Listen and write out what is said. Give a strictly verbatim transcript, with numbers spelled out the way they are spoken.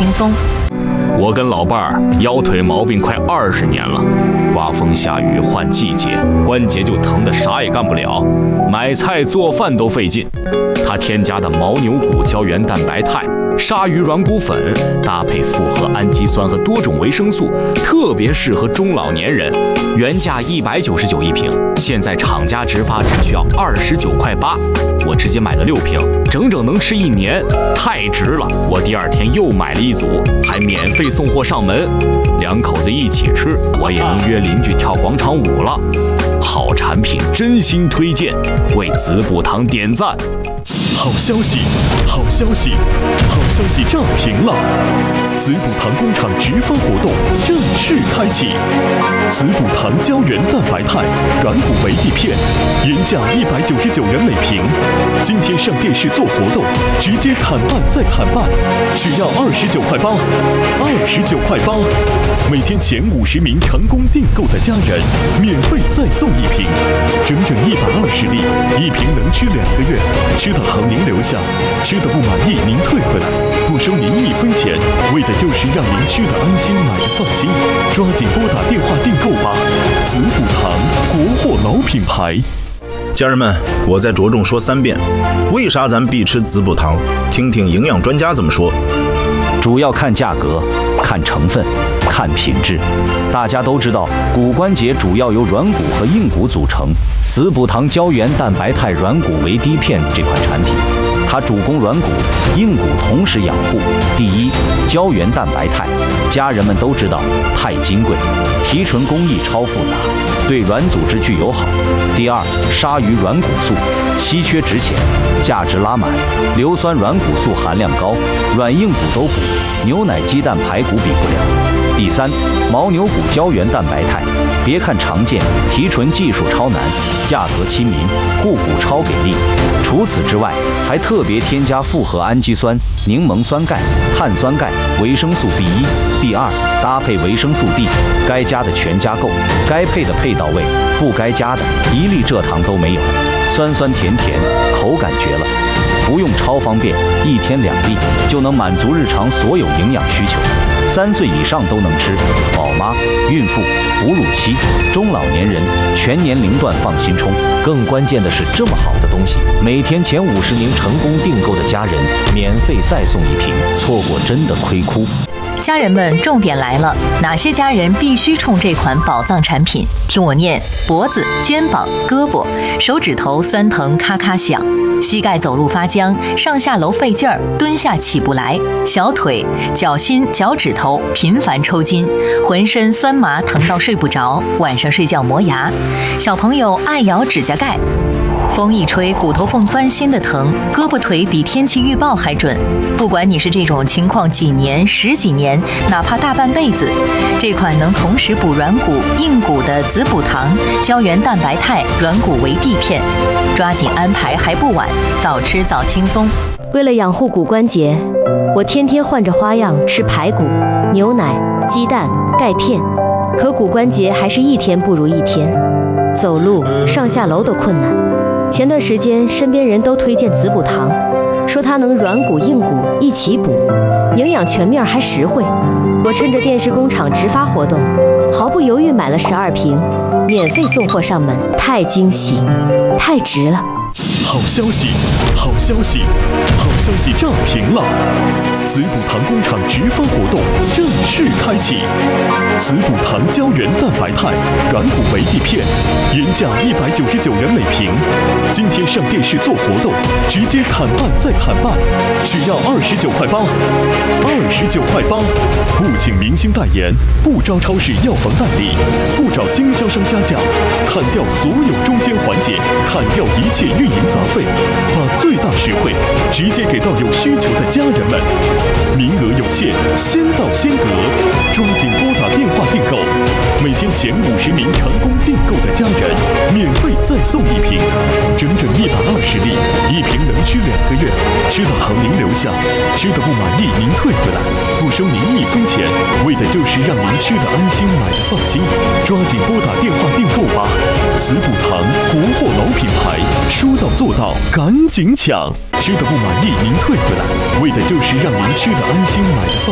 轻松。 我跟老伴儿腰腿毛病快二十年了，刮风下雨换季节，关节就疼得啥也干不了，买菜做饭都费劲。他添加的牦牛骨胶原蛋白肽、鲨鱼软骨粉，搭配复合氨基酸和多种维生素，特别适合中老年人。原价一百九十九一瓶，现在厂家直发只需要二十九块八，我直接买了六瓶，整整能吃一年，太值了！我第二天又买了一组，还免费送货上门，两口子一起吃，我也能约邻居跳广场舞了。好产品，真心推荐，为子补堂点赞。 好消息，好消息，好消息炸屏了！子补堂工厂直发活动正式开启，子补堂胶原蛋白肽软骨维 D 片，原价一百九十九元每瓶，今天上电视做活动，直接砍半再砍半，只要二十九块八，二十九块八，每天前五十名成功订购的家人，免费再送一瓶，整整一百二十粒，一瓶能吃两个月，吃的好您留下，吃的不满意您退回来，不收您一分钱，为的就是让您吃的安心，买的放心。抓紧拨打电话订购吧！子补堂，国货老品牌。 家人们，我再着重说三遍，为啥咱必吃子补堂？听听营养专家怎么说。 主要看价格，看成分，看品质。大家都知道，骨关节主要由软骨和硬骨组成。子补堂胶原蛋白肽软骨维 D 片这款产品，它主攻软骨、硬骨同时养护。第一，胶原蛋白肽，家人们都知道太金贵，提纯工艺超复杂，对软组织具友好。第二，鲨鱼软骨素，稀缺值钱，价值拉满，硫酸软骨素含量高，软硬骨都补，牛奶、鸡蛋、排骨比不了。第三，牦牛骨胶原蛋白肽，别看常见，提纯技术超难，价格亲民，护骨超给力。除此之外，还特别添加复合氨基酸、柠檬酸钙、碳酸钙、维生素 B 一、B 二，搭配维生素 D， 该加的全加够，该配的配到位，不该加的一粒蔗糖都没有，酸酸甜甜，口感绝了。服用超方便，一天两粒就能满足日常所有营养需求。三岁以上都能吃，宝妈、孕妇、哺乳期、中老年人全年龄段放心冲。更关键的是，这么好的东西，每天前五十名成功订购的家人免费再送一瓶，错过真的亏哭。 家人们，重点来了，哪些家人必须冲这款宝藏产品？听我念：脖子、肩膀、胳膊、手指头酸疼咔咔响，膝盖走路发僵，上下楼费劲儿，蹲下起不来；小腿、脚心、脚趾头频繁抽筋，浑身酸麻疼到睡不着，晚上睡觉磨牙；小朋友爱咬指甲盖。风一吹，骨头缝钻心的疼，胳膊腿比天气预报还准。不管你是这种情况几年、十几年，哪怕大半辈子，这款能同时补软骨、硬骨的子补堂胶原蛋白肽软骨维 D 片，抓紧安排还不晚，早吃早轻松。 为了养护骨关节，我天天换着花样吃排骨、牛奶、鸡蛋、钙片，可骨关节还是一天不如一天，走路、上下楼都困难。前段时间身边人都推荐子补堂，说它能软骨硬骨一起补，营养全面还实惠。我趁着电视工厂直发活动，毫不犹豫买了十二瓶，免费送货上门，太惊喜，太值了！ 好消息，好消息，好消息炸屏了！子补堂工厂直发活动正式开启，子补堂胶原蛋白肽软骨维 D 片，原价一百九十九元每瓶，今天上电视做活动，直接砍半再砍半，只要二十九块八，二十九块八，不请明星代言，不招超市药房代理，不找经销商加价，砍掉所有中间环节，砍掉一切运营杂费，把最大实惠直接给到有需求的家人们。名额有限，先到先得，抓紧拨打电话订购。每天前五十名成功订购的家人，免费再送一瓶，整整一百二十粒，一瓶能吃两个月。吃的好您留下，吃的不满意您退回来，不收您一分钱，为的就是让您吃的安心，买的放心。抓紧拨打电话订购吧！子补堂，国货老品牌，说到做到，赶紧抢！吃的不满意您退回来，为的就是让您吃的安心，买的放心。